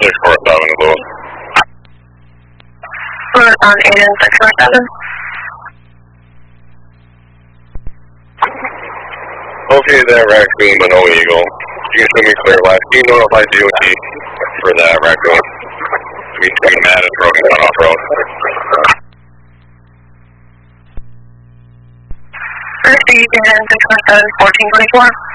647 Louis. We're on 8 and 647. Okay, that raccoon, but no eagle. You can show me clear left. Can you notify DOT for that raccoon? Between Madison Road and Cutoff Road. First, 8 and 647, 1424.